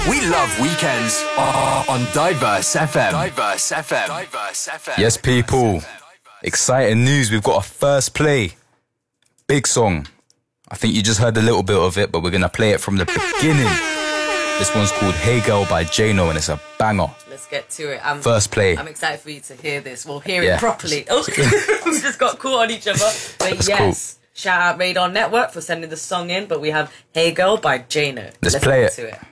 We love weekends on Diverse FM. Diverse FM. Diverse FM. Yes, people. Exciting news. We've got a first play. Big song. I think you just heard a little bit of it, but we're going to play it from the beginning. This one's called Hey Girl by Jano, and it's a banger. Let's get to it. First play. I'm excited for you to hear this. We'll hear it properly. Oh, we just got caught on each other. But That's yes, shout out Radar Network for sending the song in. But we have Hey Girl by Jano. Let's play get it. to it.